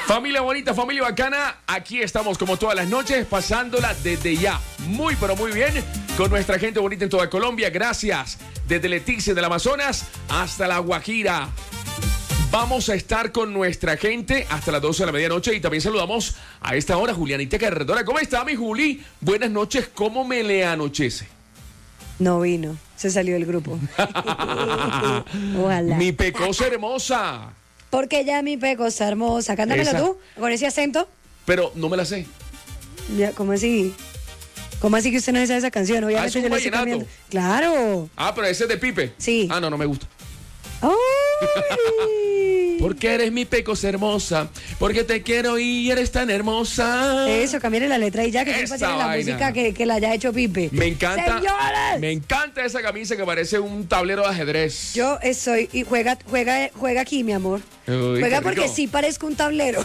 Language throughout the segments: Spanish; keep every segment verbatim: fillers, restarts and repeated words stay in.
Familia bonita, familia bacana, aquí estamos como todas las noches, pasándola desde ya muy pero muy bien con nuestra gente bonita en toda Colombia. Gracias, desde Leticia del Amazonas hasta La Guajira. Vamos a estar con nuestra gente hasta las doce de la medianoche y también saludamos a esta hora Julianita Carretora. ¿Cómo está, mi Juli? Buenas noches, ¿cómo me le anochece? No vino, se salió del grupo. Ojalá. Mi pecosa hermosa. Porque ya mi pecosa hermosa. Cántamela tú, con ese acento. Pero no me la sé. Ya, ¿cómo así? ¿Cómo así que usted no sabe esa canción? Obviamente ah, es un yo la estoy cambiando. Claro. Ah, pero ese es de Pipe. Sí. Ah, no, no me gusta. ¡Ay! Porque eres mi pecosa hermosa, porque te quiero y eres tan hermosa. Eso, cambiarle la letra y ya que Esa tiene la vaina. música que, que la haya hecho Pipe. Me encanta. ¡Señores! Me encanta esa camisa que parece un tablero de ajedrez. Yo soy y juega, juega, juega aquí, mi amor. Uy, Juega qué porque rico. sí parezco un tablero.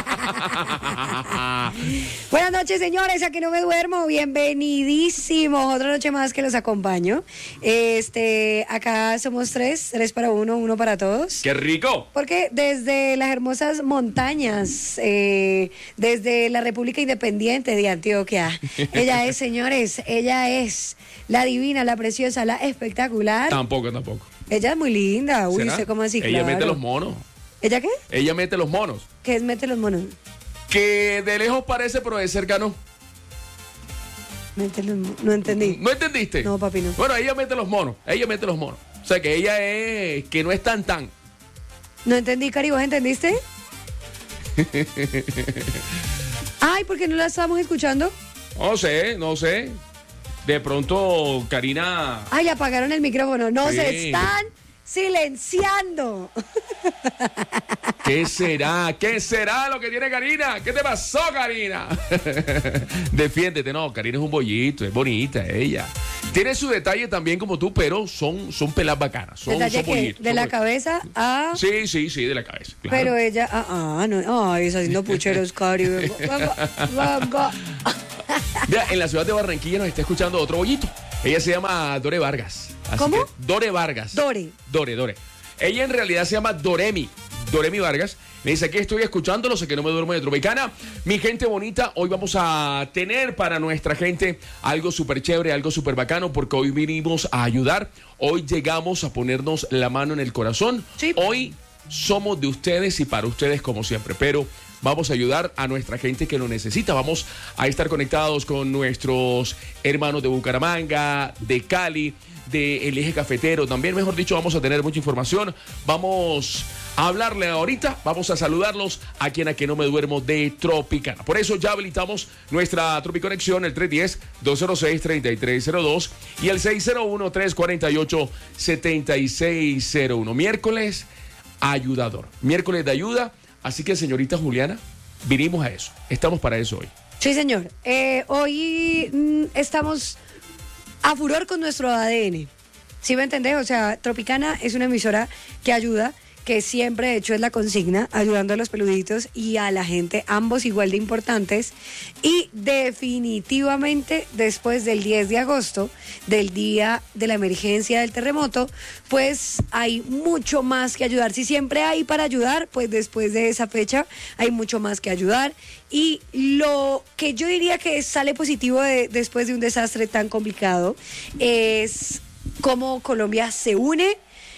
Buenas noches, señores. Aquí no me duermo. Bienvenidísimos. Otra noche más que los acompaño. Este, acá somos tres, tres para uno, uno para todos. ¡Qué rico! Porque desde las hermosas montañas, eh, desde la República Independiente de Antioquia, ella es, señores, ella es la divina, la preciosa, la espectacular. Tampoco, tampoco. Ella es muy linda. Uy, ¿Será? sé cómo así, Ella claro. mete los monos. ¿Ella qué? Ella mete los monos. ¿Qué es mete los monos? Que de lejos parece, pero de cerca no. Mete los monos. No entendí. ¿No entendiste? No, papi, no. Bueno, ella mete los monos. Ella mete los monos. O sea, que ella es... Que no es tan tan. No entendí, Cari, ¿vos entendiste? Ay, ¿por qué no la estábamos escuchando? No sé, no sé. De pronto, Karina... Ay, apagaron el micrófono. No, Sí. se están silenciando. ¿Qué será? ¿Qué será lo que tiene Karina? ¿Qué te pasó, Karina? Defiéndete. No, Karina es un bollito, es bonita ella. Tiene su detalle también como tú, pero son, son pelas bacanas. Son, Detalle son que bollitos. de son la bollitos. cabeza a... Sí, sí, sí, de la cabeza. Claro. Pero ella... Ah, ah, no. Ay, está haciendo pucheros, Cari. Vengo, vengo, vengo. Mira, en la ciudad de Barranquilla nos está escuchando otro bollito. Ella se llama Dore Vargas. Así ¿Cómo? que, Dore Vargas. Dore. Dore, Dore. Ella en realidad se llama Doremi. Doremi Vargas. Me dice, aquí estoy escuchándolo, sé que no me duermo de Tropicana. Mi gente bonita, hoy vamos a tener para nuestra gente algo súper chévere, algo súper bacano, porque hoy vinimos a ayudar. Hoy llegamos a ponernos la mano en el corazón. Sí. Hoy somos de ustedes y para ustedes como siempre, pero vamos a ayudar a nuestra gente que lo necesita. Vamos a estar conectados con nuestros hermanos de Bucaramanga, de Cali, del eje cafetero. También, mejor dicho, vamos a tener mucha información. Vamos a hablarle ahorita, vamos a saludarlos aquí en A Que No Me Duermo de Tropicana. Por eso ya habilitamos nuestra Tropiconexión, el tres uno cero, dos cero seis, tres tres cero dos y el seis cero uno, tres cuatro ocho, siete seis cero uno. Miércoles ayudador, miércoles de ayuda. Así que, señorita Juliana, vinimos a eso. Estamos para eso hoy. Sí, señor. Eh, hoy mm, estamos a furor con nuestro A D N. ¿Sí me entendés? O sea, Tropicana es una emisora que ayuda, que siempre, de hecho, es la consigna, ayudando a los peluditos y a la gente, ambos igual de importantes. Y definitivamente, después del diez de agosto, del día de la emergencia del terremoto, pues hay mucho más que ayudar. Si siempre hay para ayudar, pues después de esa fecha hay mucho más que ayudar. Y lo que yo diría que sale positivo de, después de un desastre tan complicado es cómo Colombia se une.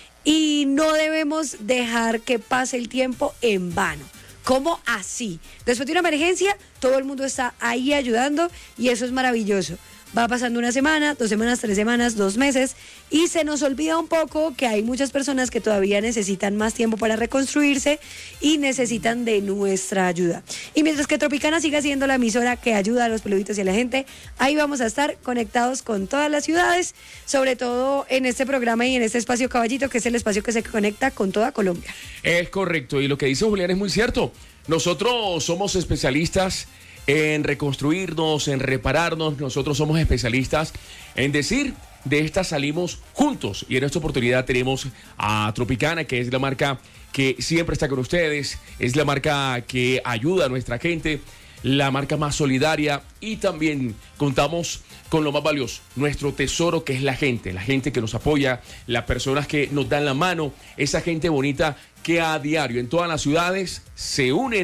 Y no debemos dejar que pase el tiempo en vano. ¿Cómo así? Después de una emergencia, todo el mundo está ahí ayudando y eso es maravilloso. Va pasando una semana, dos semanas, tres semanas, dos meses y se nos olvida un poco que hay muchas personas que todavía necesitan más tiempo para reconstruirse y necesitan de nuestra ayuda. Y mientras que Tropicana siga siendo la emisora que ayuda a los peluditos y a la gente, ahí vamos a estar conectados con todas las ciudades, sobre todo en este programa y en este espacio Caballito, que es el espacio que se conecta con toda Colombia. Es correcto, y lo que dice Julián es muy cierto. Nosotros somos especialistas en reconstruirnos, en repararnos. Nosotros somos especialistas en decir, de esta salimos juntos. Y en esta oportunidad tenemos a Tropicana, que es la marca que siempre está con ustedes, es la marca que ayuda a nuestra gente, la marca más solidaria, y también contamos con lo más valioso, nuestro tesoro, que es la gente, la gente que nos apoya, las personas que nos dan la mano, esa gente bonita que a diario en todas las ciudades se unen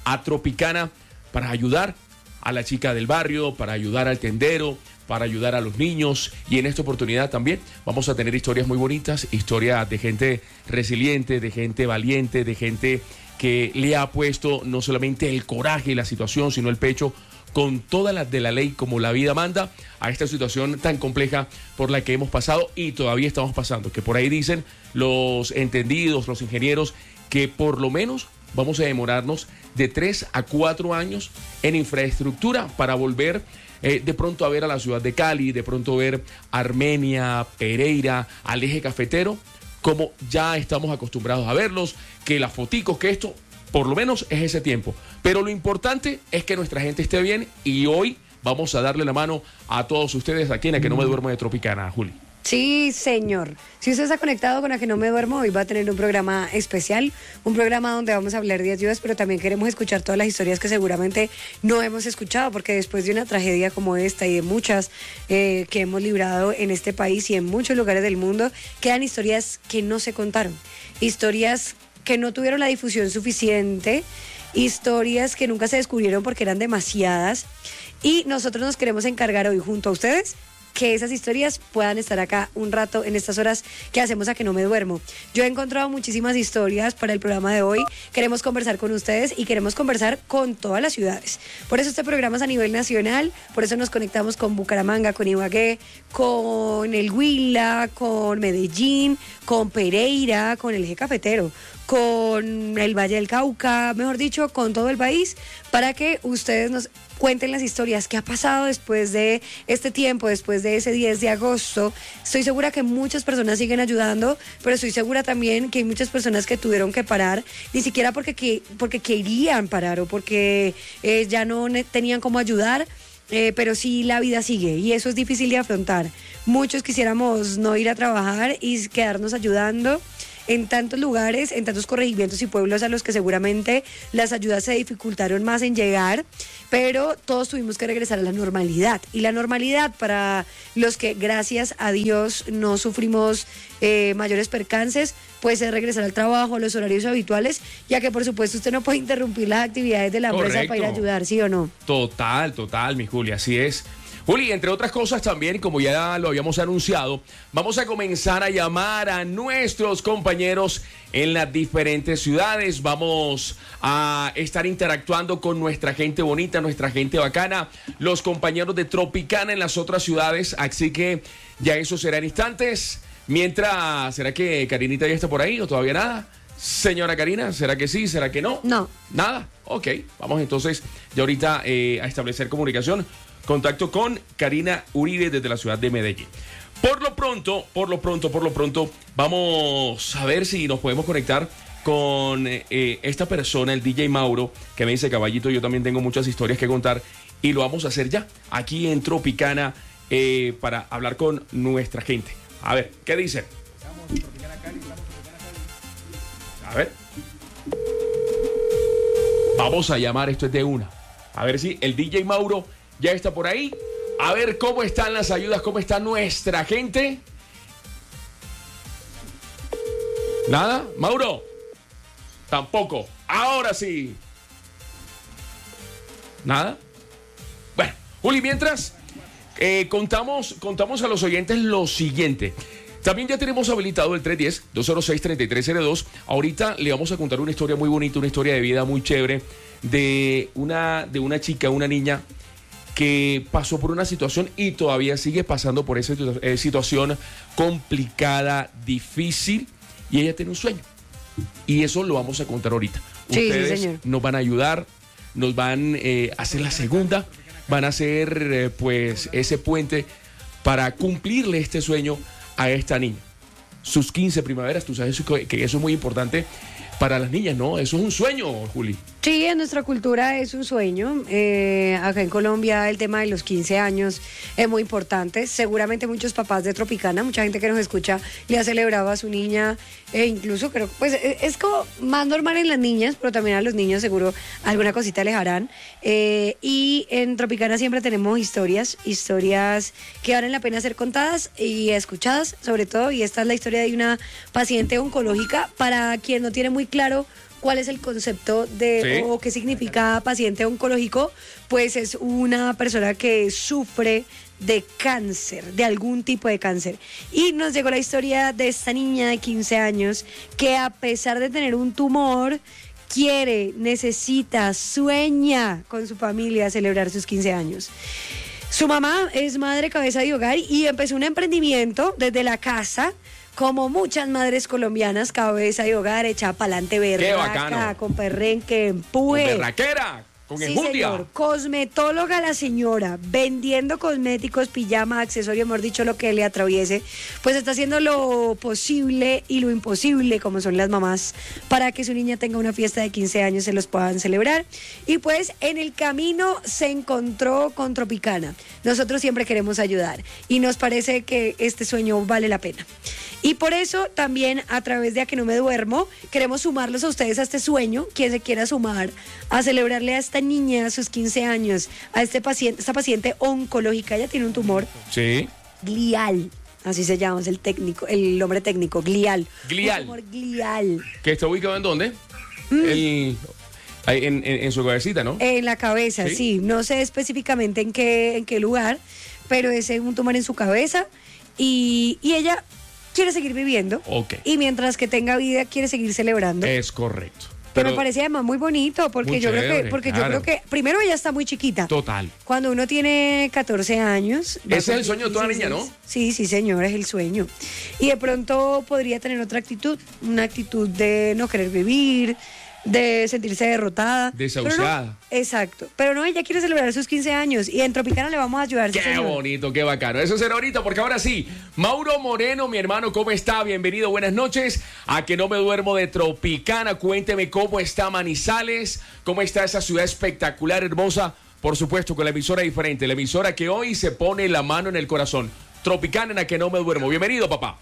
a Tropicana para ayudar a la chica del barrio, para ayudar al tendero, para ayudar a los niños. Y en esta oportunidad también vamos a tener historias muy bonitas, historias de gente resiliente, de gente valiente, de gente que le ha puesto no solamente el coraje y la situación, sino el pecho con todas las de la ley como la vida manda a esta situación tan compleja por la que hemos pasado y todavía estamos pasando, que por ahí dicen los entendidos, los ingenieros, que por lo menos vamos a demorarnos de tres a cuatro años en infraestructura para volver eh, de pronto a ver a la ciudad de Cali, de pronto ver Armenia, Pereira, al eje cafetero, como ya estamos acostumbrados a verlos, que las foticos, que esto, por lo menos es ese tiempo. Pero lo importante es que nuestra gente esté bien y hoy vamos a darle la mano a todos ustedes aquí en A Que No Me Duermo de Tropicana, Juli. Sí, señor. Si usted está conectado con A Que No Me Duermo, hoy va a tener un programa especial, un programa donde vamos a hablar de ayudas, pero también queremos escuchar todas las historias que seguramente no hemos escuchado, porque después de una tragedia como esta y de muchas eh, que hemos librado en este país y en muchos lugares del mundo, quedan historias que no se contaron, historias que no tuvieron la difusión suficiente, historias que nunca se descubrieron porque eran demasiadas, y nosotros nos queremos encargar hoy junto a ustedes que esas historias puedan estar acá un rato en estas horas que hacemos A Que No Me Duermo. Yo he encontrado muchísimas historias para el programa de hoy. Queremos conversar con ustedes y queremos conversar con todas las ciudades. Por eso este programa es a nivel nacional, por eso nos conectamos con Bucaramanga, con Ibagué, con el Huila, con Medellín, con Pereira, con el eje cafetero, con el Valle del Cauca, mejor dicho, con todo el país, para que ustedes nos cuenten las historias que ha pasado después de este tiempo, después de ese diez de agosto. Estoy segura que muchas personas siguen ayudando, pero estoy segura también que hay muchas personas que tuvieron que parar, ni siquiera porque, que, porque querían parar o porque eh, ya no tenían cómo ayudar, eh, pero sí la vida sigue y eso es difícil de afrontar. Muchos quisiéramos no ir a trabajar y quedarnos ayudando en tantos lugares, en tantos corregimientos y pueblos a los que seguramente las ayudas se dificultaron más en llegar, pero todos tuvimos que regresar a la normalidad. Y la normalidad para los que, gracias a Dios, no sufrimos eh, mayores percances, pues es regresar al trabajo, a los horarios habituales, ya que por supuesto usted no puede interrumpir las actividades de la empresa Correcto. para ir a ayudar, ¿sí o no? Total, total, mi Juli, así es. Juli, entre otras cosas también, como ya lo habíamos anunciado, vamos a comenzar a llamar a nuestros compañeros en las diferentes ciudades. Vamos a estar interactuando con nuestra gente bonita, nuestra gente bacana, los compañeros de Tropicana en las otras ciudades. Así que ya eso será en instantes. Mientras, ¿será que Karinita ya está por ahí o todavía nada? Señora Karina, ¿será que sí? ¿Será que no? No. ¿Nada? Ok, vamos entonces ya ahorita eh, a establecer comunicación. Contacto con Karina Uribe desde la ciudad de Medellín. Por lo pronto, por lo pronto, por lo pronto, vamos a ver si nos podemos conectar con eh, esta persona, el D J Mauro, que me dice: Caballito, yo también tengo muchas historias que contar, y lo vamos a hacer ya, aquí en Tropicana, eh, para hablar con nuestra gente. A ver, ¿qué dice? A ver. Vamos a llamar, esto es de una. A ver si el D J Mauro ya está por ahí. A ver cómo están las ayudas, cómo está nuestra gente. ¿Nada? ¿Mauro? Tampoco. Ahora sí. ¿Nada? Bueno, Juli, mientras eh, contamos, contamos a los oyentes lo siguiente. También ya tenemos habilitado el tres uno cero, dos cero seis, tres tres cero dos. Ahorita le vamos a contar una historia muy bonita, una historia de vida muy chévere de una, de una chica, una niña que pasó por una situación y todavía sigue pasando por esa eh, situación complicada, difícil, y ella tiene un sueño. Y eso lo vamos a contar ahorita. Sí, Ustedes sí, señor. nos van a ayudar, nos van eh, a hacer la segunda, van a hacer eh, pues ese puente para cumplirle este sueño a esta niña. Sus quince primaveras, tú sabes que eso es muy importante para las niñas, ¿no? Eso es un sueño, Juli. Sí, en nuestra cultura es un sueño. Eh, acá en Colombia el tema de los quince años es muy importante. Seguramente muchos papás de Tropicana, mucha gente que nos escucha, le ha celebrado a su niña, e incluso creo que pues, es como más normal en las niñas, pero también a los niños seguro alguna cosita les harán. Eh, y en Tropicana siempre tenemos historias, historias que valen la pena ser contadas y escuchadas, sobre todo, y esta es la historia de una paciente oncológica. Para quien no tiene muy claro cuál es el concepto de Sí. o qué significa paciente oncológico, pues es una persona que sufre de cáncer, de algún tipo de cáncer. Y nos llegó la historia de esta niña de quince años que a pesar de tener un tumor, quiere, necesita, sueña con su familia celebrar sus quince años. Su mamá es madre cabeza de hogar y empezó un emprendimiento desde la casa, como muchas madres colombianas, cabeza de hogar, echada pa'lante, berraca, bacano. con perrenque, Con empuje. berraquera, con Sí, enjundia. señor. Cosmetóloga la señora, vendiendo cosméticos, pijama, accesorios, mejor dicho, lo que le atraviese, pues está haciendo lo posible y lo imposible, como son las mamás, para que su niña tenga una fiesta de quince años, se los puedan celebrar. Y pues en el camino se encontró con Tropicana. Nosotros siempre queremos ayudar y nos parece que este sueño vale la pena. Y por eso también a través de A Que No Me Duermo queremos sumarlos a ustedes a este sueño, quien se quiera sumar a celebrarle a esta niña sus quince años, a este paciente, esta paciente oncológica. Ella tiene un tumor Sí. glial, así se llama, es el técnico, el nombre técnico, glial. Glial. Un tumor glial. ¿Que está ubicado en dónde? Mm. El, ahí en, en, en su cabecita, ¿no? En la cabeza, ¿Sí? sí. No sé específicamente en qué, en qué lugar, pero es un tumor en su cabeza y, y ella quiere seguir viviendo. Ok. Y mientras que tenga vida, quiere seguir celebrando. Es correcto. que Pero me parece además muy bonito, porque muy yo creo chévere, que, porque claro. yo creo que, primero ella está muy chiquita. total. Cuando uno tiene catorce años... va Ese es el por sueño de toda dieciséis. niña, ¿no? Sí, sí, señor, es el sueño. Y de pronto podría tener otra actitud, una actitud de no querer vivir, de sentirse derrotada. Desahuciada. Pero no, exacto. Pero no, ella quiere celebrar sus quince años y en Tropicana le vamos a ayudar. sí, Qué señor. bonito, qué bacano. Eso será ahorita, porque ahora sí, Mauro Moreno, mi hermano, ¿cómo está? Bienvenido, buenas noches. A Que No Me Duermo de Tropicana. Cuénteme cómo está Manizales, cómo está esa ciudad espectacular, hermosa. Por supuesto, con la emisora diferente, la emisora que hoy se pone la mano en el corazón. Tropicana en A Que No Me Duermo. Bienvenido, papá.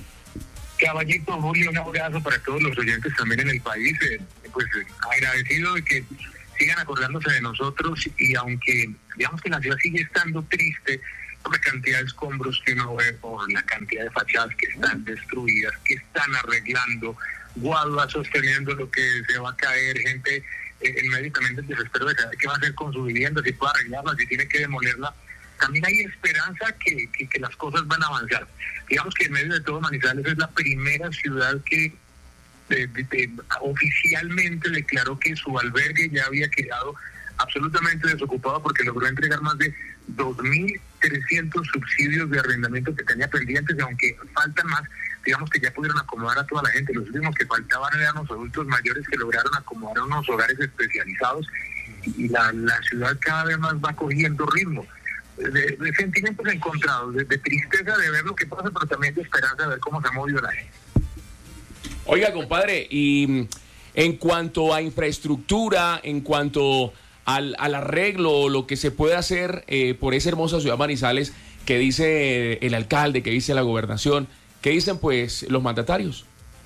Caballito, Julio, un abrazo para todos los oyentes también en el país. Eh, pues eh, agradecido de que sigan acordándose de nosotros y aunque digamos que la ciudad sigue estando triste por la cantidad de escombros que uno ve, por la cantidad de fachadas que están destruidas, que están arreglando, guaduas sosteniendo lo que se va a caer, gente eh, en medio también del desespero de saber qué va a hacer con su vivienda, si puede arreglarla, si tiene que demolerla. También hay esperanza que, que, que las cosas van a avanzar. Digamos que en medio de todo Manizales es la primera ciudad que de, de, de, oficialmente declaró que su albergue ya había quedado absolutamente desocupado porque logró entregar más de dos mil trescientos subsidios de arrendamiento que tenía pendientes, y aunque faltan más, digamos que ya pudieron acomodar a toda la gente. Los últimos que faltaban eran los adultos mayores que lograron acomodar a unos hogares especializados, y la, la ciudad cada vez más va cogiendo ritmo. De, de sentimientos encontrados, de, de tristeza de ver lo que pasa, pero también de esperanza de ver cómo se ha movido la gente. Oiga, compadre, y mm, en cuanto a infraestructura, en cuanto al, al arreglo, lo que se puede hacer eh, por esa hermosa ciudad Manizales, que dice el alcalde, que dice la gobernación, que dicen pues los mandatarios.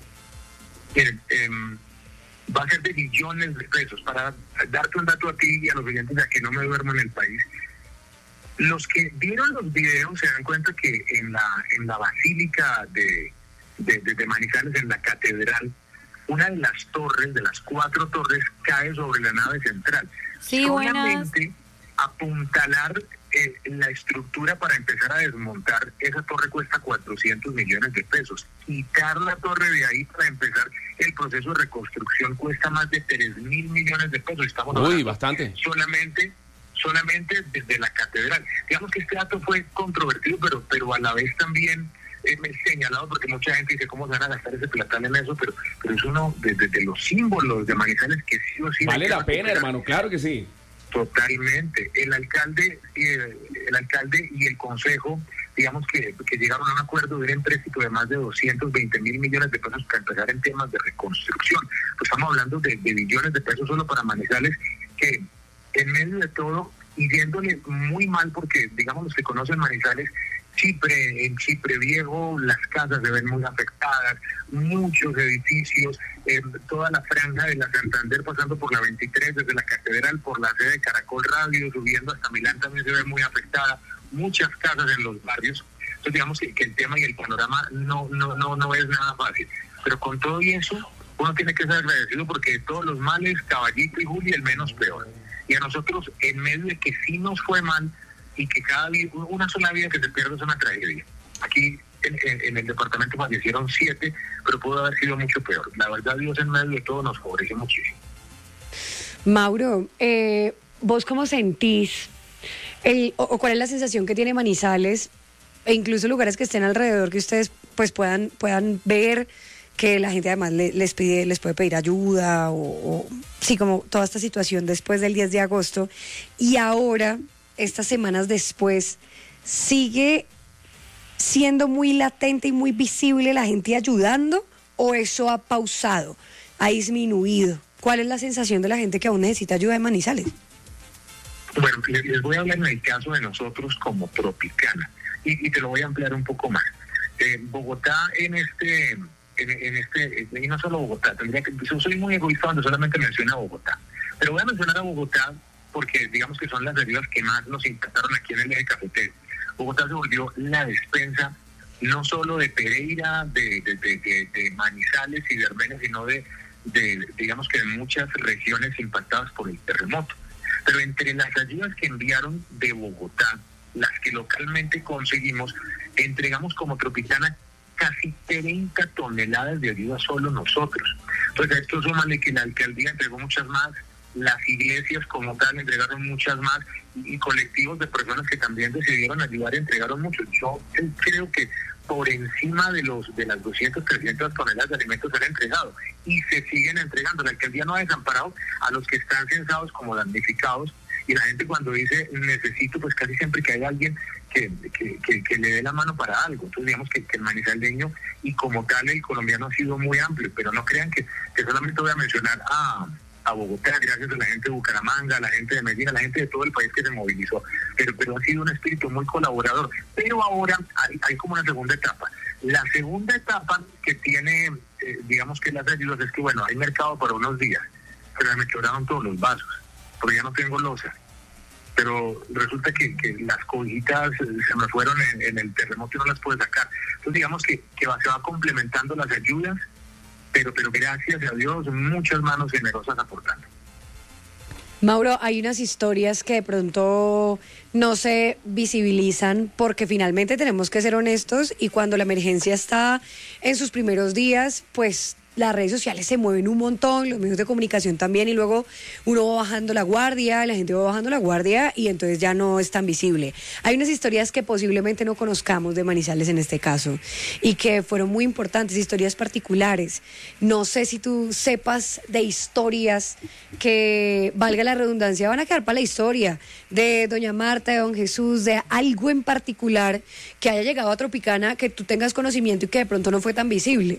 Eh, eh, va a ser de millones de pesos. Para darte un dato a ti y a los oyentes a Que No Me Duermo en el país, los que vieron los videos se dan cuenta que en la en la basílica de, de, de, de Manizales, en la catedral, una de las torres, de las cuatro torres, cae sobre la nave central. Sí, Solamente buenas. apuntalar eh, la estructura para empezar a desmontar esa torre cuesta cuatrocientos millones de pesos. Quitar la torre de ahí para empezar el proceso de reconstrucción cuesta más de tres mil millones de pesos. Estamos Uy, hablando bastante. solamente solamente desde la catedral. Digamos que este dato fue controvertido, pero pero a la vez también eh, señalado, porque mucha gente dice cómo se van a gastar ese platal en eso, pero pero es uno de, de, de los símbolos de Manizales que sí o sí... Vale hay que la pena, recuperar. hermano, claro que sí. Totalmente. El alcalde, eh, el alcalde y el consejo, digamos que, que llegaron a un acuerdo de un empréstito de más de doscientos veinte mil millones de pesos para empezar en temas de reconstrucción. Pues estamos hablando de, de billones de pesos solo para Manizales, que en medio de todo, y viéndole muy mal, porque digamos los que conocen Manizales, Chipre, en Chipre Viejo, las casas se ven muy afectadas, muchos edificios, eh, toda la franja de la Santander pasando por la veintitrés, desde la Catedral, por la sede de Caracol Radio, subiendo hasta Milán también se ve muy afectada, muchas casas en los barrios. Entonces digamos que, que el tema y el panorama no, no, no, no es nada fácil. Pero con todo y eso, uno tiene que ser agradecido porque de todos los males, Caballito y Juli el menos peor. Y a nosotros, en medio de que sí nos fue mal y que cada día, una sola vida que se pierde es una tragedia. Aquí en, en, en el departamento fallecieron siete, pero pudo haber sido mucho peor. La verdad, Dios en medio de todo nos favoreció muchísimo. Mauro, eh, ¿vos cómo sentís el, o, o cuál es la sensación que tiene Manizales e incluso lugares que estén alrededor que ustedes pues puedan puedan ver que la gente además le, les pide les puede pedir ayuda o, o sí, como toda esta situación después del diez de agosto y ahora, estas semanas después, sigue siendo muy latente y muy visible la gente ayudando o eso ha pausado, ha disminuido? ¿Cuál es la sensación de la gente que aún necesita ayuda de Manizales? Bueno, les voy a hablar en el caso de nosotros como Tropicana y, y te lo voy a ampliar un poco más. Eh, Bogotá en este, en, en este, y no solo Bogotá, tendría que, yo soy muy egoísta cuando solamente menciono a Bogotá, pero voy a mencionar a Bogotá porque digamos que son las heridas que más nos impactaron aquí en el eje cafetero. Bogotá se volvió la despensa no solo de Pereira, de, de, de, de, de Manizales y de Armenia, sino de de digamos que de muchas regiones impactadas por el terremoto. Pero entre las ayudas que enviaron de Bogotá, las que localmente conseguimos, entregamos como Tropicana casi treinta toneladas de ayuda solo nosotros. Entonces a esto súmale que la alcaldía entregó muchas más, las iglesias como tal entregaron muchas más y, y colectivos de personas que también decidieron ayudar y entregaron mucho. Yo creo que por encima de los de las doscientas, trescientas toneladas de alimentos se han entregado y se siguen entregando. La alcaldía no ha desamparado a los que están censados como damnificados y la gente cuando dice necesito, pues casi siempre que hay alguien que, que, que, que le dé la mano para algo. Entonces digamos que, que el manizaleño y como tal el colombiano ha sido muy amplio, pero no crean que, que solamente voy a mencionar a... a Bogotá, gracias a la gente de Bucaramanga, a la gente de Medellín, a la gente de todo el país que se movilizó, pero pero ha sido un espíritu muy colaborador. Pero ahora hay, hay como una segunda etapa. La segunda etapa que tiene, eh, digamos que las ayudas, es que bueno, hay mercado para unos días, pero me quebraron todos los vasos, porque ya no tengo loza. Pero resulta que, que las cobijitas se me fueron en, en el terremoto y no las puedo sacar. Entonces digamos que, que va, se va complementando las ayudas, Pero, pero gracias a Dios, muchas manos generosas aportando. Mauro, hay unas historias que de pronto no se visibilizan porque finalmente tenemos que ser honestos y cuando la emergencia está en sus primeros días, pues las redes sociales se mueven un montón, los medios de comunicación también y luego uno va bajando la guardia, la gente va bajando la guardia y entonces ya no es tan visible. Hay unas historias que posiblemente no conozcamos de Manizales en este caso y que fueron muy importantes, historias particulares. No sé si tú sepas de historias que, valga la redundancia, van a quedar para la historia de doña Marta, de don Jesús, de algo en particular que haya llegado a Tropicana, que tú tengas conocimiento y que de pronto no fue tan visible.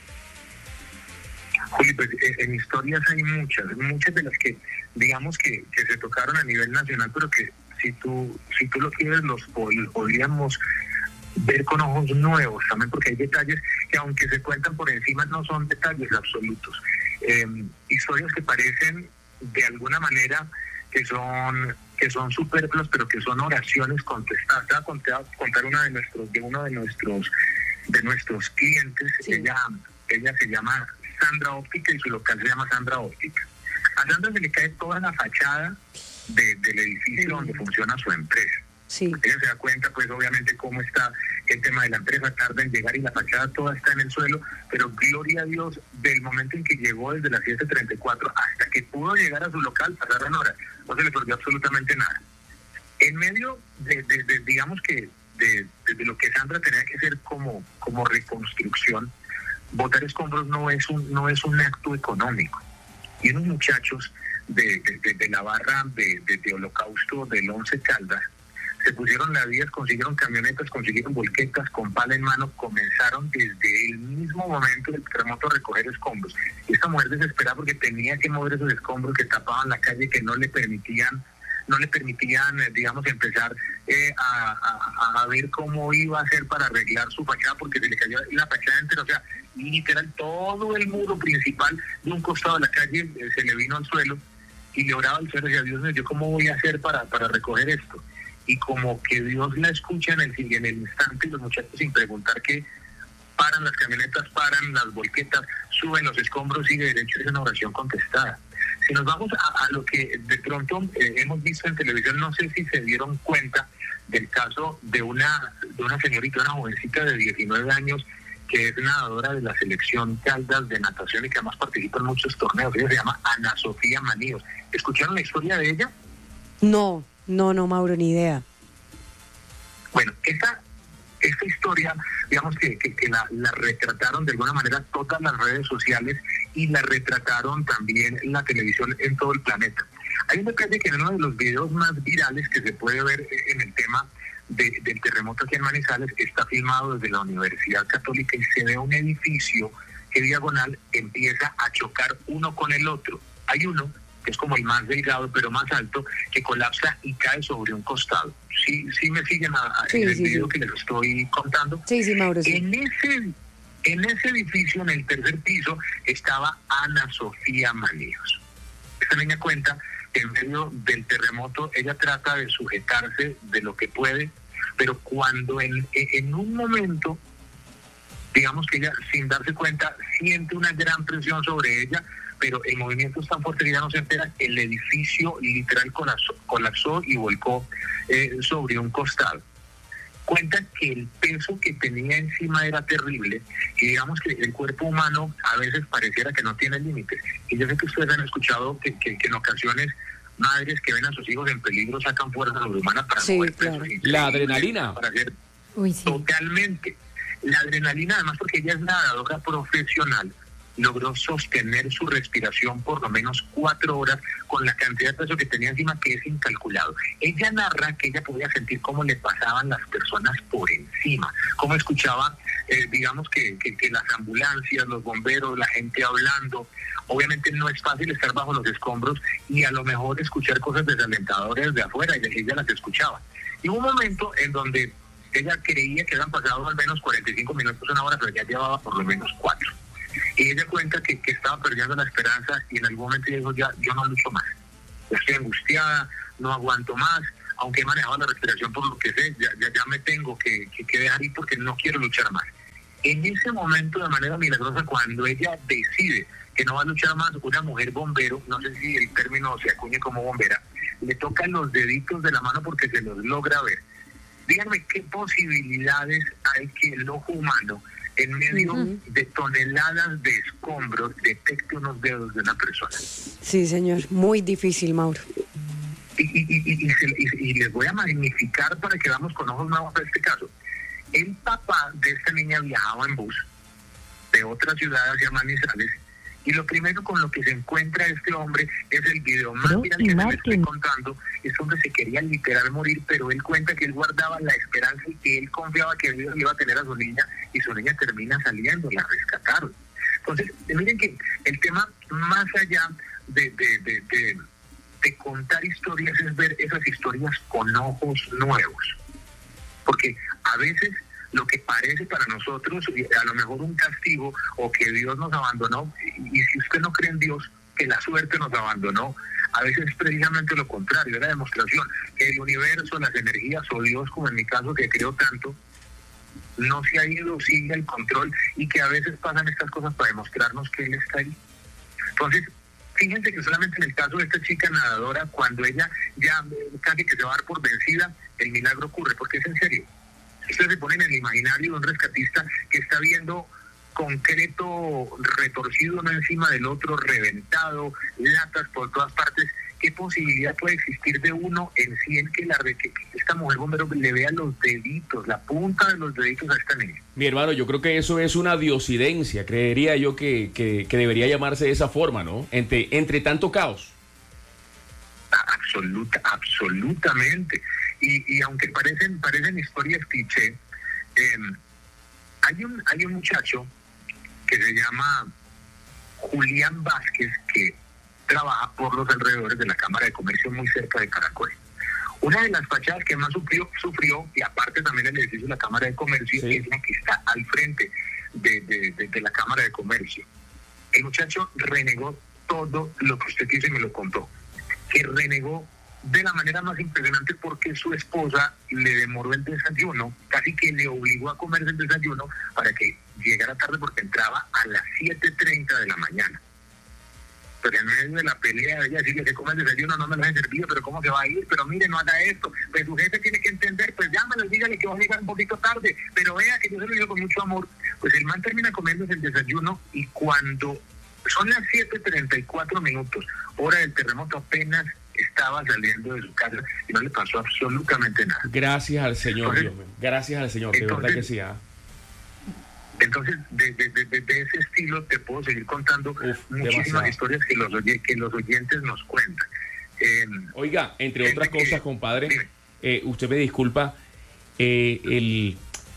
Juli, pues en historias hay muchas, muchas de las que digamos que, que se tocaron a nivel nacional, pero que si tú si tú lo quieres los, los podríamos ver con ojos nuevos también, porque hay detalles que aunque se cuentan por encima no son detalles absolutos. Eh, historias que parecen de alguna manera que son que son superfluas, pero que son oraciones contestadas. Te voy a contar, contar una de nuestros de uno de nuestros de nuestros clientes. Sí. Ella ella se llama Sandra Óptica y su local se llama Sandra Óptica. A Sandra se le cae toda la fachada de, del edificio sí. donde funciona su empresa. Sí. Ella se da cuenta, pues obviamente, cómo está el tema de la empresa, tarda en llegar y la fachada toda está en el suelo, pero gloria a Dios, del momento en que llegó desde las siete treinta y cuatro hasta que pudo llegar a su local, pasaron horas, no se le perdió absolutamente nada. En medio de, de, de digamos que, de, de, de lo que Sandra tenía que hacer como, como reconstrucción, botar escombros no es un no es un acto económico. Y unos muchachos de, de, de la barra de, de, de Holocausto del Once Caldas se pusieron las vías, consiguieron camionetas, consiguieron volquetas con pala en mano, comenzaron desde el mismo momento del terremoto a recoger escombros. Y esta mujer desesperada porque tenía que mover esos escombros que tapaban la calle, que no le permitían no le permitían, digamos, empezar eh, a, a, a ver cómo iba a hacer para arreglar su fachada, porque se le cayó la fachada entera, o sea, literal, todo el muro principal de un costado de la calle eh, se le vino al suelo, y le oraba al suelo y decía, Dios mío, ¿yo cómo voy a hacer para, para recoger esto? Y como que Dios la escucha en el, en el instante, y los muchachos sin preguntar qué paran las camionetas, paran las volquetas, suben los escombros, sigue derecho, es una oración contestada. Si nos vamos a, a lo que de pronto eh, hemos visto en televisión, no sé si se dieron cuenta del caso de una, de una señorita, una jovencita de diecinueve años, que es nadadora de la selección Caldas de natación y que además participa en muchos torneos. Ella se llama Ana Sofía Maníos. ¿Escucharon la historia de ella? No, no, no, Mauro, ni idea. Bueno, esta, esta historia, digamos que, que, que la, la retrataron de alguna manera todas las redes sociales y la retrataron también en la televisión en todo el planeta. Hay un detalle que en uno de los videos más virales que se puede ver en el tema de, del terremoto aquí en Manizales está filmado desde la Universidad Católica y se ve un edificio que diagonal empieza a chocar uno con el otro. Hay uno que es como el más delgado pero más alto que colapsa y cae sobre un costado. ¿Sí, sí me siguen a, a, sí, en el sí, video sí. que les estoy contando? Sí, sí, Mauro, sí. En ese, en ese edificio, en el tercer piso, estaba Ana Sofía Maníos. Esta niña cuenta que en medio del terremoto ella trata de sujetarse de lo que puede, pero cuando en, en un momento, digamos que ella sin darse cuenta siente una gran presión sobre ella, pero el movimiento es tan fuerte que ella no se entera, el edificio literal colapsó, colapsó y volcó eh, sobre un costado. Cuenta que el peso que tenía encima era terrible y digamos que el cuerpo humano a veces pareciera que no tiene límites. Y yo sé que ustedes han escuchado que, que, que en ocasiones madres que ven a sus hijos en peligro sacan fuerza sobrehumana para sí, mover claro. peso. La adrenalina. Para hacer Uy, sí. Totalmente. La adrenalina, además porque ella es nadadora profesional, logró sostener su respiración por lo menos cuatro horas con la cantidad de peso que tenía encima, que es incalculado. Ella narra que ella podía sentir cómo le pasaban las personas por encima, cómo escuchaba, eh, digamos que, que, que las ambulancias, los bomberos, la gente hablando. Obviamente no es fácil estar bajo los escombros y a lo mejor escuchar cosas desalentadoras de afuera, y ella las escuchaba. Y hubo un momento en donde ella creía que habían pasado al menos cuarenta y cinco minutos, una hora, pero ya llevaba por lo menos cuatro. Y ella cuenta que, que estaba perdiendo la esperanza y en algún momento dijo, ya, yo no lucho más. Estoy angustiada, no aguanto más, aunque he manejado la respiración por lo que sé, ya, ya, ya me tengo que, que, que dejar ir porque no quiero luchar más. En ese momento, de manera milagrosa, cuando ella decide que no va a luchar más, una mujer bombero, no sé si el término se acuñe como bombera, le toca los deditos de la mano porque se los logra ver. Díganme qué posibilidades hay que el ojo humano, en medio uh-huh. de toneladas de escombros, detecte unos dedos de una persona. Sí, señor, muy difícil, Mauro. Y, y, y, y, y, y les voy a magnificar para que vamos con ojos nuevos a este caso. El papá de esta niña viajaba en bus de otra ciudad hacia Manizales y lo primero con lo que se encuentra este hombre es el video más viral que les estoy contando. Este hombre se quería literal morir, pero él cuenta que él guardaba la esperanza y que él confiaba que Dios iba a tener a su niña y su niña termina saliendo, la rescataron. Entonces, miren que el tema más allá de, de, de, de, de contar historias es ver esas historias con ojos nuevos. Porque a veces lo que parece para nosotros, a lo mejor un castigo o que Dios nos abandonó, y, y si usted no cree en Dios, que la suerte nos abandonó, a veces es precisamente lo contrario, es la demostración que el universo, las energías o Dios, como en mi caso que creo tanto, no se ha ido, sigue el control y que a veces pasan estas cosas para demostrarnos que Él está ahí. Entonces, fíjense que solamente en el caso de esta chica nadadora, cuando ella ya casi que se va a dar por vencida, el milagro ocurre, porque es en serio. Ustedes se ponen en el imaginario de un rescatista que está viendo concreto retorcido uno encima del otro, reventado, latas por todas partes. ¿Qué posibilidad puede existir de uno en cien que, la, que esta mujer bombero le vea los deditos, la punta de los deditos a esta niña? Mi hermano, yo creo que eso es una diosidencia, creería yo que, que, que debería llamarse de esa forma, ¿no? Entre, entre tanto caos. Absoluta, absolutamente. Y, y aunque parecen parecen historias cliché, eh, hay un hay un muchacho que se llama Julián Vázquez que trabaja por los alrededores de la Cámara de Comercio muy cerca de Caracol. Una de las fachadas que más sufrió, sufrió y aparte también el edificio de la Cámara de Comercio, sí, es la que está al frente de, de, de, de la Cámara de Comercio. El muchacho renegó todo lo que usted quiso y me lo contó, que renegó de la manera más impresionante porque su esposa le demoró el desayuno, casi que le obligó a comerse el desayuno para que llegara tarde porque entraba a las siete treinta de la mañana. Pero en medio de la pelea de ella decirle que come el desayuno, no me lo he servido, pero cómo se va a ir, pero mire, no haga esto, pues su jefe tiene que entender, pues llámalo, dígale que va a llegar un poquito tarde, pero vea que yo se lo digo con mucho amor. Pues el man termina comiéndose el desayuno y cuando son las siete treinta y cuatro minutos, hora del terremoto, apenas estaba saliendo de su casa y no le pasó absolutamente nada. Gracias al Señor, entonces, Dios mío. Gracias al Señor, de entonces, verdad que sí. ¿eh? Entonces, de, de, de, de ese estilo te puedo seguir contando Uf, muchísimas demasiado. historias que los, oy que los oyentes nos cuentan. Eh, Oiga, entre otras que, cosas, compadre, eh, usted me disculpa, eh, el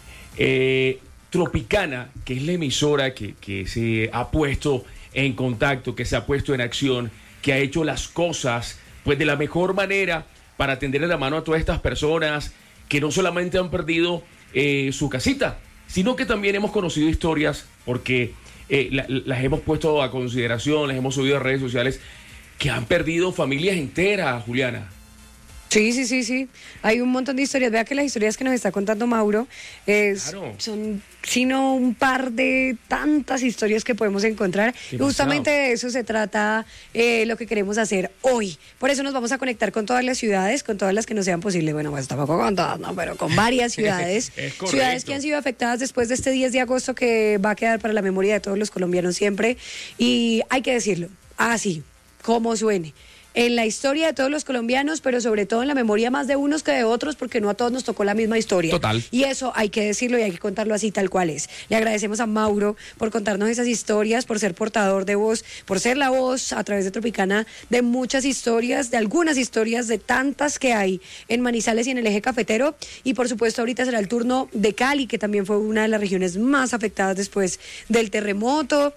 eh, Tropicana, que es la emisora que, que se ha puesto en contacto, que se ha puesto en acción, que ha hecho las cosas pues de la mejor manera para tenderle la mano a todas estas personas que no solamente han perdido eh, su casita, sino que también hemos conocido historias porque eh, la, las hemos puesto a consideración, las hemos subido a redes sociales, que han perdido familias enteras, Juliana. Sí, sí, sí, sí. Hay un montón de historias. Vea que las historias que nos está contando Mauro es, claro. son, sino un par de tantas historias que podemos encontrar. Y justamente de eso se trata eh, lo que queremos hacer hoy. Por eso nos vamos a conectar con todas las ciudades, con todas las que nos sean posibles. Bueno, pues tampoco con todas, ¿no? Pero con varias ciudades. Ciudades que han sido afectadas después de este diez de agosto que va a quedar para la memoria de todos los colombianos siempre. Y hay que decirlo, así, como suene. En la historia de todos los colombianos, pero sobre todo en la memoria más de unos que de otros, porque no a todos nos tocó la misma historia. Total. Y eso hay que decirlo y hay que contarlo así tal cual es. Le agradecemos a Mauro por contarnos esas historias, por ser portador de voz, por ser la voz a través de Tropicana de muchas historias, de algunas historias, de tantas que hay en Manizales y en el eje cafetero. Y por supuesto ahorita será el turno de Cali, que también fue una de las regiones más afectadas después del terremoto.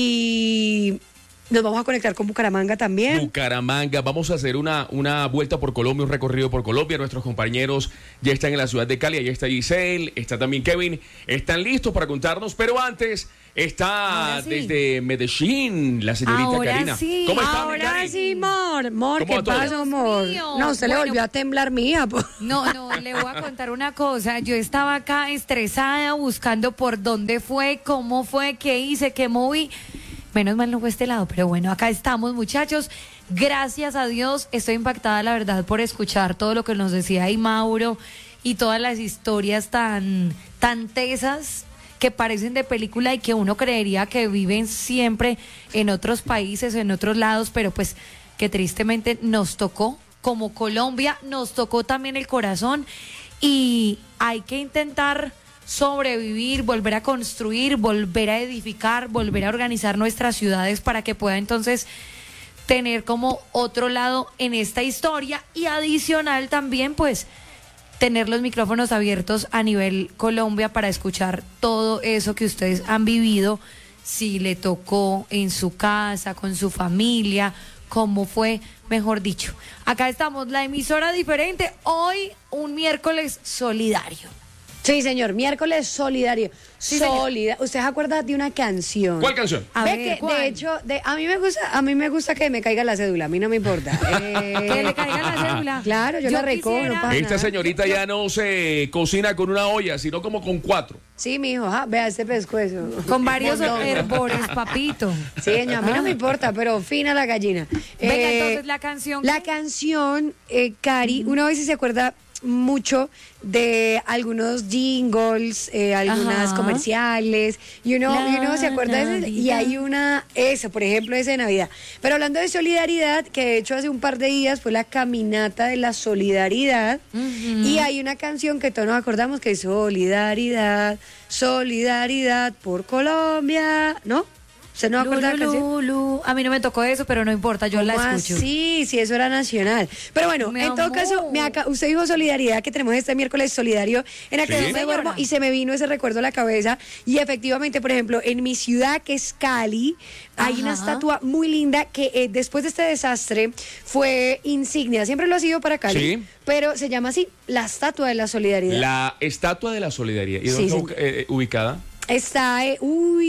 Y nos vamos a conectar con Bucaramanga también. Bucaramanga, vamos a hacer una, una vuelta por Colombia, un recorrido por Colombia. Nuestros compañeros ya están en la ciudad de Cali, allá está Giselle, está también Kevin. Están listos para contarnos, pero antes está sí. desde Medellín la señorita ahora Karina. Sí. ¿Cómo está, Ahora sí, Mor. Mor, ¿qué pasa, Mor? No, usted bueno, le volvió a temblar mía. Po. No, no, le voy a contar una cosa. Yo estaba acá estresada buscando por dónde fue, cómo fue, qué hice, qué moví. Menos mal no fue este lado, pero bueno, acá estamos, muchachos. Gracias a Dios, estoy impactada, la verdad, por escuchar todo lo que nos decía ahí Mauro y todas las historias tan, tan tesas que parecen de película y que uno creería que viven siempre en otros países o en otros lados, pero pues que tristemente nos tocó, como Colombia, nos tocó también el corazón y hay que intentar sobrevivir, volver a construir, volver a edificar, volver a organizar nuestras ciudades para que pueda entonces tener como otro lado en esta historia y adicional también pues tener los micrófonos abiertos a nivel Colombia para escuchar todo eso que ustedes han vivido, si le tocó en su casa, con su familia, cómo fue, mejor dicho. Acá estamos, la emisora diferente, hoy un miércoles solidario. Sí, señor, miércoles solidario. Sí, Solida ¿Usted se acuerda de una canción? ¿Cuál canción? A ver, que, ¿cuál? De hecho, de, a mí me gusta, a mí me gusta que me caiga la cédula, a mí no me importa. Eh, que le caiga la cédula. Claro, yo, yo la recojo, no pasa Esta señorita ya no se cocina con una olla, sino como con cuatro. Sí, mijo, ajá, vea este pescuezo. Con varios herbores, papito. Sí, señor, a mí no me importa, pero fina la gallina. Venga, eh, entonces la canción. La ¿qué? canción, eh, Cari, una vez se acuerda mucho de algunos jingles, eh, algunas Ajá. comerciales, y uno, y uno se acuerda de ese, y hay una, esa, por ejemplo, esa de Navidad. Pero hablando de solidaridad, que de hecho hace un par de días fue la caminata de la solidaridad, uh-huh. y hay una canción que todos nos acordamos que es Solidaridad, Solidaridad por Colombia, ¿no? ¿Usted no acuerda de la canción? Lu, a mí no me tocó eso, pero no importa, yo la escucho. Sí, sí, eso era nacional. Pero bueno, Mi en todo amor. caso, me acá, usted dijo solidaridad, que tenemos este miércoles solidario en el que ¿Sí? no me duermo y se me vino ese recuerdo a la cabeza. Y efectivamente, por ejemplo, en mi ciudad, que es Cali, hay Ajá. una estatua muy linda que eh, después de este desastre fue insignia. Siempre lo ha sido para Cali, Sí. pero se llama así, la Estatua de la Solidaridad. La Estatua de la Solidaridad. ¿Y Sí, dónde está sí. eh, ubicada? Está, eh,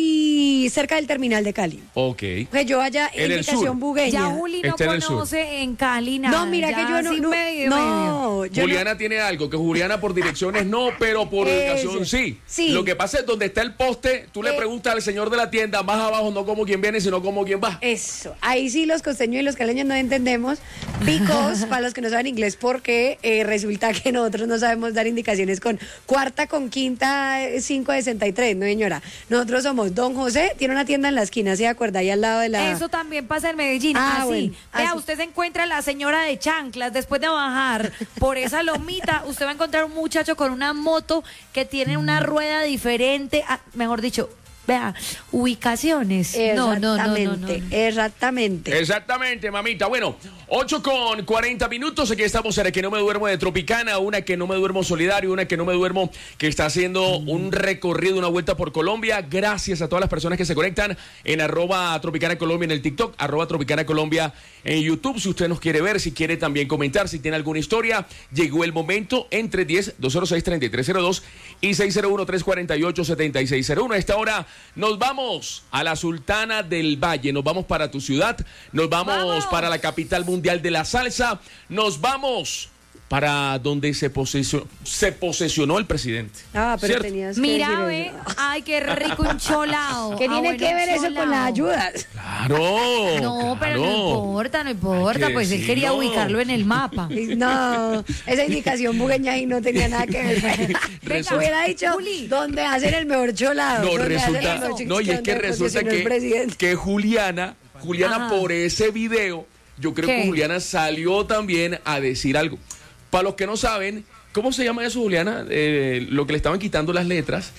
uy, cerca del terminal de Cali. Ok. Que yo vaya En en el indicación sur. bugueña. Ya Juli no Está en el sur. conoce en Cali nada. No, mira ya que yo no. sin No, medio, no, yo Juliana tiene algo, que Juliana por direcciones no, pero por Ese. ubicación sí. Sí. Lo que pasa es donde está el poste, tú le Eh. preguntas al señor de la tienda, más abajo no como quien viene, sino como quien va. Eso, ahí sí los costeños y los caleños no entendemos, because, para los que no saben inglés, porque eh, resulta que nosotros no sabemos dar indicaciones con cuarta, con quinta, eh, cinco de sesenta y tres, no señora. Nosotros somos Don José, tiene una tienda en la esquina, ¿se acuerda? Ahí al lado de la... Eso también pasa en Medellín. Ah, así. bueno, Vea, así. usted se encuentra a la señora de chanclas. Después de bajar por esa lomita, usted va a encontrar un muchacho con una moto que tiene una rueda diferente. Ah, mejor dicho, vea, ubicaciones. No, no, no, no, no, no. Exactamente. Exactamente, mamita. Bueno, ocho con cuarenta minutos. Aquí estamos en la que no me duermo de Tropicana, una que no me duermo solidario, una que no me duermo que está haciendo un recorrido, una vuelta por Colombia. Gracias a todas las personas que se conectan en arroba Tropicana Colombia en el TikTok, arroba Tropicana Colombia en YouTube. Si usted nos quiere ver, si quiere también comentar, si tiene alguna historia, llegó el momento entre diez, dos cero seis, treinta y tres cero dos y seis cero uno, tres cuatro ocho, siete seis cero uno. A esta hora nos vamos a la Sultana del Valle, nos vamos para tu ciudad, nos vamos, ¡Vamos! para la capital mundial de la salsa, nos vamos para donde se posesionó, se posesionó el presidente. Ah, pero ¿Cierto? tenías que Mira, decir ve, eso. ay, qué rico un cholao. ¿Qué Ah, tiene bueno, que ver un eso con cholao. las ayudas? Claro. No, pero no claro. importa, no importa, Hay que pues él quería decirlo. ubicarlo en el mapa. No, esa indicación bugueña ahí no tenía nada que ver. Resulta- Hubiera dicho Juli. dónde hacen el mejor cholado. No, dónde hacen resulta, el mejor no, y es que donde resulta posesionó el que, presidente. que Juliana, Juliana Ajá. por ese video, yo creo ¿Qué? que Juliana salió también a decir algo. Para los que no saben, ¿cómo se llama eso, Juliana? Eh, lo que le estaban quitando las letras.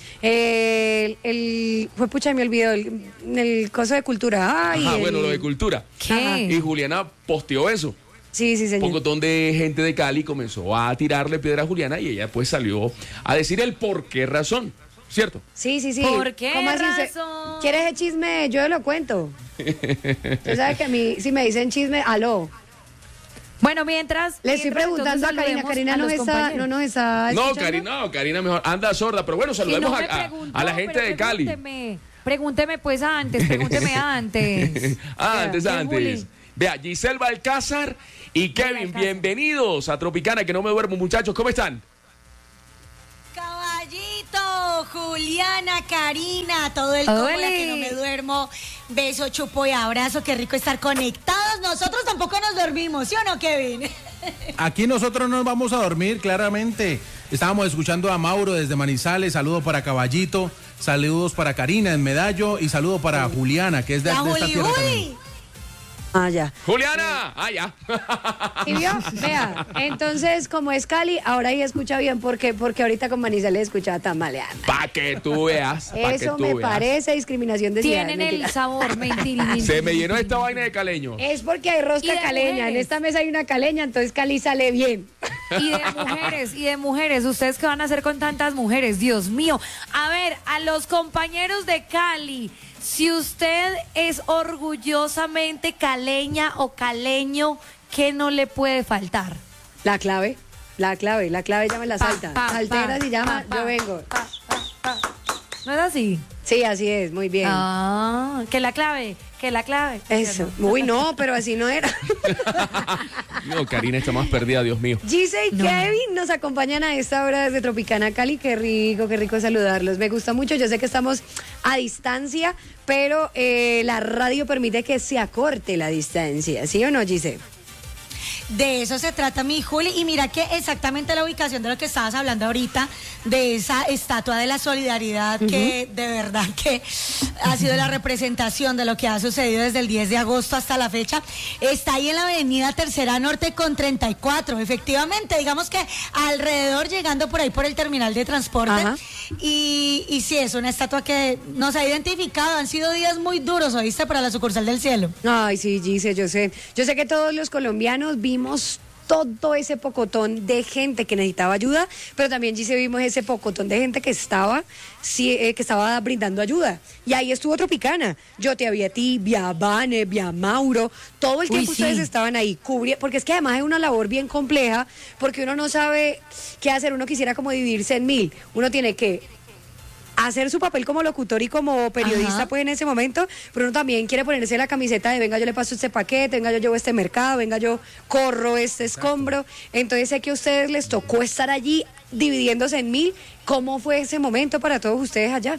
El, el fue pucha, me olvidó el, el coso de cultura. Ay, Ajá, el- bueno, lo de cultura. ¿Qué? Y Juliana posteó eso. Sí, sí, Un señor. pocotón de gente de Cali comenzó a tirarle piedra a Juliana y ella pues salió a decir el por qué razón, ¿cierto? Sí, sí, sí. ¿Por qué ¿Cómo así se- razón? ¿Quieres el chisme? Yo lo cuento. Tú sabes que a mí, si me dicen chisme, aló. Bueno, mientras. Le estoy mientras, preguntando a entonces, Karina. saludemos Karina a no los está, compañeros. no nos está No, escuchando. Karina, no, Karina mejor anda sorda, pero bueno, Y saludemos no me a, a- preguntó, a la gente pero de Cali. Pregúnteme, pregúnteme pues antes, pregúnteme antes. Ah, antes, Vea, antes. Juli. Vea, Giselle Balcázar y Kevin, Balcázar. bienvenidos a Tropicana, que no me duermo, muchachos, ¿cómo están? Caballito, Juliana, Karina, todo el combo, la que no me duermo. Beso, chupo y abrazo, qué rico estar conectados. Nosotros tampoco nos dormimos, ¿sí o no, Kevin? Aquí nosotros nos vamos a dormir, claramente. Estábamos escuchando a Mauro desde Manizales, saludo para Caballito, saludos para Karina en Medallo y saludo para Juliana, que es de, La de esta Juli tierra Juli. también. Ah, ya. Juliana, ah, ya. ¿Y vio? Vea, entonces, como es Cali, ahora ahí escucha bien. ¿Por qué? Porque ahorita con Manizales escuchaba tambaleando. Pa' que tú veas, pa' que Eso tú me veas. parece discriminación de ciudad. Tienen mentira. el sabor, mentira. Se me llenó esta vaina de caleño. Es porque hay Y rosca de caleña. En mujeres. esta mesa hay una caleña, entonces Cali sale bien. Y de mujeres, y de mujeres. ¿Ustedes qué van a hacer con tantas mujeres? Dios mío. A ver, a los compañeros de Cali, si usted es orgullosamente caleña o caleño, ¿qué no le puede faltar? La clave, la clave, la clave ya me la Pa, salta. pa, Saltera pa, se llama, pa, yo pa, vengo. pa, pa, pa. ¿No es así? Sí, así es, muy bien. Ah, que la clave, que la clave. Eso. Uy, no, pero así no era. No, Karina está más perdida, Dios mío. Gise y No. Kevin nos acompañan a esta hora desde Tropicana Cali. Qué rico, qué rico saludarlos. Me gusta mucho. Yo sé que estamos a distancia, pero eh, la radio permite que se acorte la distancia. ¿Sí o no, Gise? De eso se trata, mi Juli. Y mira que exactamente la ubicación de lo que estabas hablando ahorita, de esa estatua de la solidaridad, que de verdad que ha sido la representación de lo que ha sucedido desde el diez de agosto hasta la fecha, está ahí en la avenida Tercera Norte con treinta y cuatro. Efectivamente, digamos que alrededor, llegando por ahí por el terminal de transporte. Ajá. Y, y sí, es una estatua que nos ha identificado. Han sido días muy duros, ¿oíste? Para la sucursal del cielo. Ay, sí, Gise, yo sé. Yo sé que todos los colombianos vimos todo ese pocotón de gente que necesitaba ayuda, pero también Gise vimos ese pocotón de gente que estaba, sí, eh, que estaba brindando ayuda. Y ahí estuvo Tropicana. Yo te vi a ti, vi a Vane, vi a Mauro. Todo el Uy, tiempo sí. ustedes estaban ahí cubriendo, porque es que además es una labor bien compleja, porque uno no sabe qué hacer. Uno quisiera como dividirse en mil. Uno tiene que hacer su papel como locutor y como periodista, Ajá. pues en ese momento, pero uno también quiere ponerse la camiseta de venga, yo le paso este paquete, venga, yo llevo este mercado, venga, yo corro este escombro. Entonces sé que a ustedes les tocó estar allí dividiéndose en mil. ¿Cómo fue ese momento para todos ustedes allá?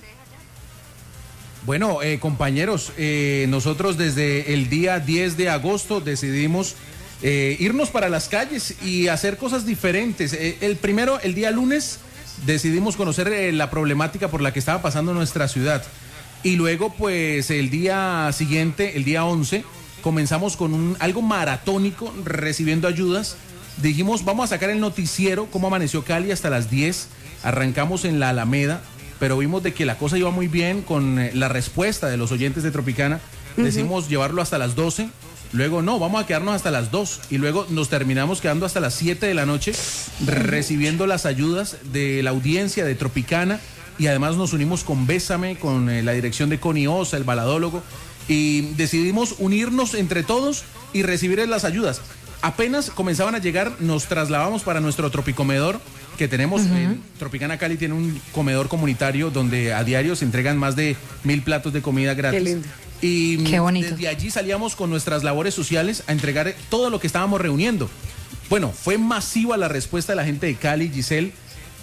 Bueno, eh, compañeros, eh, nosotros desde el día diez de agosto decidimos eh, irnos para las calles y hacer cosas diferentes. Eh, el primero, el día lunes, decidimos conocer eh, la problemática por la que estaba pasando nuestra ciudad. Y luego, pues, el día siguiente, el día once, comenzamos con un, algo maratónico, recibiendo ayudas. Dijimos, vamos a sacar el noticiero, cómo amaneció Cali, hasta las diez. Arrancamos en la Alameda, pero vimos de que la cosa iba muy bien con eh, la respuesta de los oyentes de Tropicana. Uh-huh. Decidimos llevarlo hasta las doce. Luego, no, vamos a quedarnos hasta las dos. Y luego nos terminamos quedando hasta las siete de la noche, recibiendo las ayudas de la audiencia de Tropicana. Y además nos unimos con Bésame, con eh, la dirección de Connie Osa, el baladólogo. Y decidimos unirnos entre todos y recibir las ayudas. Apenas comenzaban a llegar, nos trasladamos para nuestro tropicomedor que tenemos. Uh-huh. eh, Tropicana Cali tiene un comedor comunitario donde a diario se entregan más de mil platos de comida gratis. Qué lindo. Y Qué bonito. desde allí salíamos con nuestras labores sociales a entregar todo lo que estábamos reuniendo. Bueno, fue masiva la respuesta de la gente de Cali, Giselle,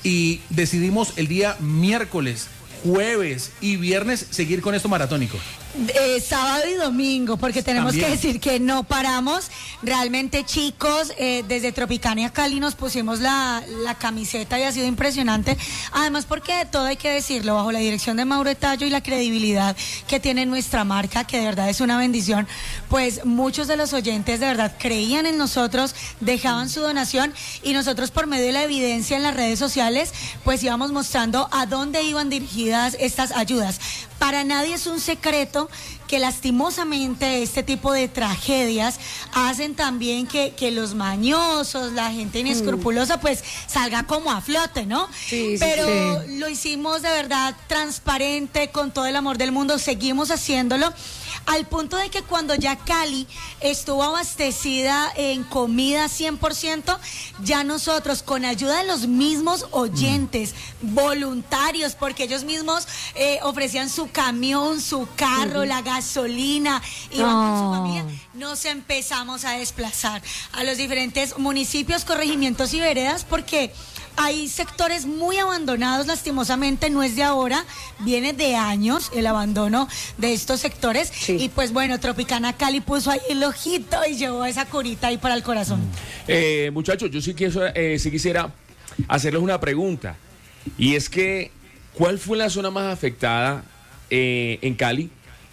y decidimos el día miércoles, jueves y viernes seguir con esto maratónico. Eh, sábado y domingo, porque tenemos También. que decir que no paramos. Realmente, chicos, eh, desde Tropicana Cali nos pusimos la, la camiseta y ha sido impresionante. Además, porque todo hay que decirlo, bajo la dirección de Mauro Tallo y la credibilidad que tiene nuestra marca, que de verdad es una bendición, pues muchos de los oyentes de verdad creían en nosotros, dejaban su donación y nosotros, por medio de la evidencia en las redes sociales, pues íbamos mostrando a dónde iban dirigidas estas ayudas. Para nadie es un secreto que lastimosamente este tipo de tragedias hacen también que, que los mañosos, la gente inescrupulosa, pues salga como a flote, ¿no? Sí, sí, Pero sí. lo hicimos de verdad transparente, con todo el amor del mundo, seguimos haciéndolo. Al punto de que cuando ya Cali estuvo abastecida en comida cien por ciento, ya nosotros, con ayuda de los mismos oyentes, mm. voluntarios, porque ellos mismos eh, ofrecían su camión, su carro, uh-huh. la gasolina, iban oh. con su familia, nos empezamos a desplazar a los diferentes municipios, corregimientos y veredas, porque hay sectores muy abandonados, lastimosamente, no es de ahora, viene de años el abandono de estos sectores. Sí. Y pues bueno, Tropicana Cali puso ahí el ojito y llevó esa curita ahí para el corazón. Eh, muchachos, yo sí, quiero, eh, sí quisiera hacerles una pregunta. Y es que, ¿cuál fue la zona más afectada eh, en Cali?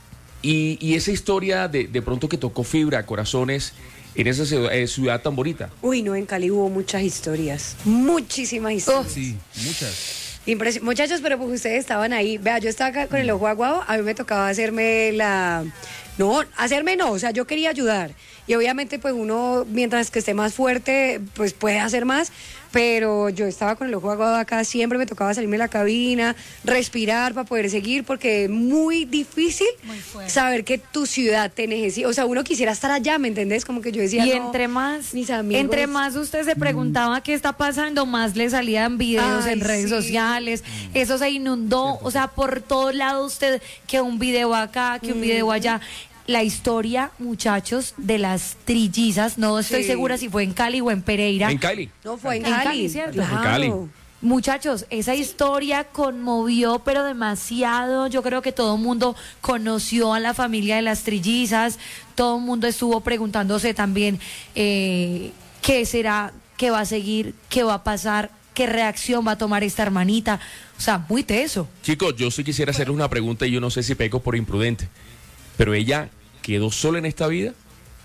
Y, y esa historia de, de pronto que tocó fibra, corazones, en esa ciudad, eh, ciudad tan bonita. Uy, no, en Cali hubo muchas historias, muchísimas historias. Oh, sí, muchas. Impresi- Muchachos, pero pues ustedes estaban ahí. Vea, yo estaba acá con el ojo aguado, a mí me tocaba hacerme la... No, hacerme no, o sea, yo quería ayudar. Y obviamente, pues uno, mientras que esté más fuerte, pues puede hacer más. Pero yo estaba con el ojo aguado acá, siempre me tocaba salirme de la cabina, respirar para poder seguir, porque es muy difícil muy saber que tu ciudad te necesita. O sea, uno quisiera estar allá, ¿me entendés? Como que yo decía, y no, entre más, mis amigos. entre más usted se preguntaba mm. qué está pasando, más le salían videos Ay, en redes sí. sociales. Mm. Eso se inundó, sí, o sea, por todo lado usted, que un video acá, que un mm. video allá. La historia, muchachos, de las trillizas, no estoy sí. segura si fue en Cali o en Pereira. En Cali. No, fue en En Cali, Cali, ¿cierto? Claro. En Cali. Muchachos, esa historia conmovió, pero demasiado. Yo creo que todo el mundo conoció a la familia de las trillizas. Todo el mundo estuvo preguntándose también eh, qué será, qué va a seguir, qué va a pasar, qué reacción va a tomar esta hermanita. O sea, muy teso. Chicos, yo sí quisiera hacerle una pregunta y yo no sé si peco por imprudente. Pero ella quedó sola en esta vida.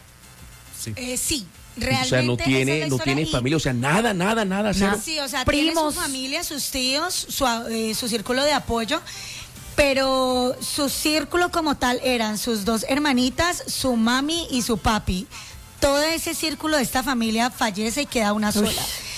Sí. Eh, sí. Realmente, o sea, no tiene, no tiene familia, o sea, nada, nada, nada. Nada. Sí, o sea, primos, tiene su familia, sus tíos, su, eh, su círculo de apoyo, pero su círculo como tal eran sus dos hermanitas, su mami y su papi. Todo ese círculo de esta familia fallece y queda una sola.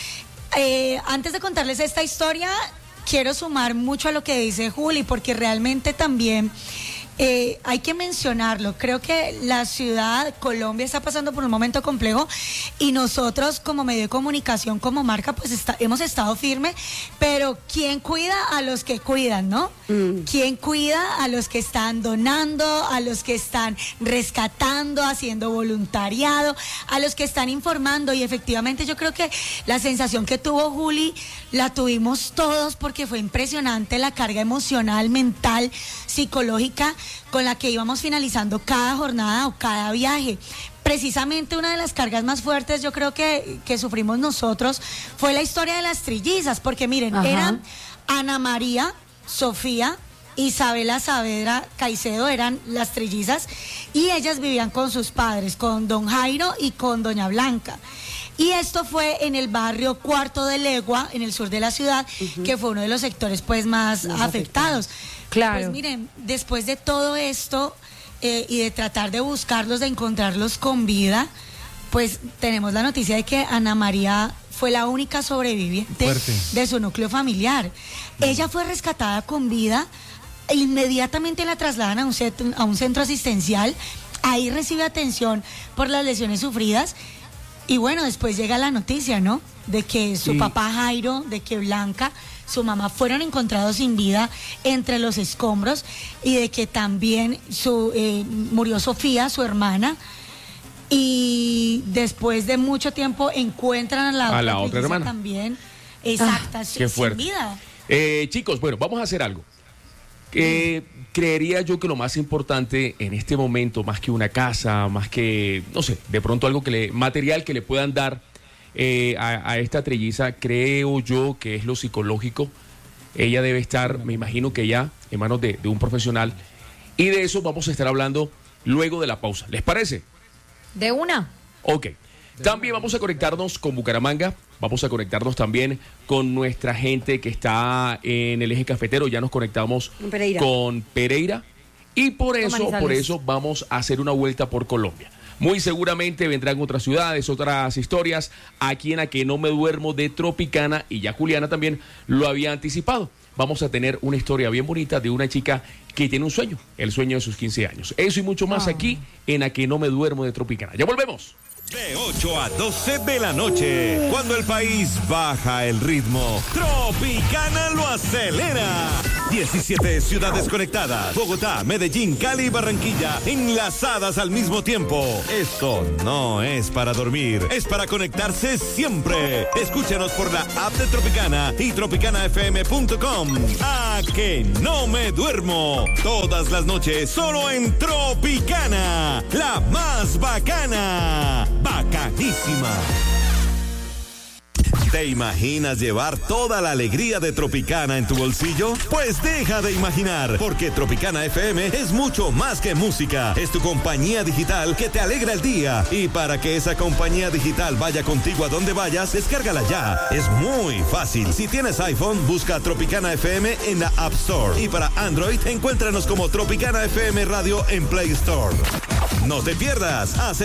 Eh, antes de contarles esta historia, quiero sumar mucho a lo que dice Juli, porque realmente también Eh, hay que mencionarlo, creo que la ciudad, Colombia está pasando por un momento complejo y nosotros como medio de comunicación, como marca, pues está, hemos estado firme, pero ¿quién cuida a los que cuidan, no? Mm. ¿Quién cuida a los que están donando, a los que están rescatando, haciendo voluntariado, a los que están informando? Y efectivamente yo creo que la sensación que tuvo Juli la tuvimos todos porque fue impresionante la carga emocional, mental, psicológica con la que íbamos finalizando cada jornada o cada viaje. Precisamente una de las cargas más fuertes yo creo que, que sufrimos nosotros fue la historia de las trillizas, porque miren, Ajá. eran Ana María, Sofía, Isabela Saavedra Caicedo, eran las trillizas, y ellas vivían con sus padres, con don Jairo y con doña Blanca. Y esto fue en el barrio Cuarto de Legua, en el sur de la ciudad, uh-huh. que fue uno de los sectores pues más, más afectados. Claro. Pues miren, después de todo esto eh, y de tratar de buscarlos, de encontrarlos con vida, pues tenemos la noticia de que Ana María fue la única sobreviviente Fuerte. de su núcleo familiar. Uh-huh. Ella fue rescatada con vida, e inmediatamente la trasladan a un, centro, a un centro asistencial, ahí recibe atención por las lesiones sufridas. Y bueno, después llega la noticia, ¿no? De que su sí. papá Jairo, de que Blanca, su mamá, fueron encontrados sin vida entre los escombros, y de que también su, eh, murió Sofía, su hermana, y después de mucho tiempo encuentran a la, a otra, la otra hermana también, exacta, ah, sin, sin vida. Eh, chicos, bueno, vamos a hacer algo. Eh, creería yo que lo más importante en este momento, más que una casa, más que, no sé, de pronto algo que le, material que le puedan dar eh, a, a esta trilliza, creo yo que es lo psicológico. Ella debe estar, me imagino que ya, en manos de, de un profesional, y de eso vamos a estar hablando luego de la pausa. ¿Les parece? De una. Ok. También vamos a conectarnos con Bucaramanga, vamos a conectarnos también con nuestra gente que está en el eje cafetero, ya nos conectamos Pereira. con Pereira, y por eso, por eso vamos a hacer una vuelta por Colombia. Muy seguramente vendrán otras ciudades, otras historias, aquí en A Que No Me Duermo de Tropicana, y ya Juliana también lo había anticipado. Vamos a tener una historia bien bonita de una chica que tiene un sueño, el sueño de sus quince años. Eso y mucho más oh. aquí en A Que No Me Duermo de Tropicana. Ya volvemos. De ocho a doce de la noche, cuando el país baja el ritmo, Tropicana lo acelera. diecisiete ciudades conectadas, Bogotá, Medellín, Cali y Barranquilla, enlazadas al mismo tiempo. Esto no es para dormir, es para conectarse siempre. Escúchanos por la app de Tropicana y tropicana f m punto com. A Que No Me Duermo, todas las noches solo en Tropicana, la más bacana. Bacanísima. ¿Te imaginas llevar toda la alegría de Tropicana en tu bolsillo? Pues deja de imaginar, porque Tropicana F M es mucho más que música. Es tu compañía digital que te alegra el día. Y para que esa compañía digital vaya contigo a donde vayas, descárgala ya. Es muy fácil. Si tienes iPhone, busca Tropicana F M en la App Store. Y para Android, encuéntranos como Tropicana F M Radio en Play Store. No te pierdas. Hace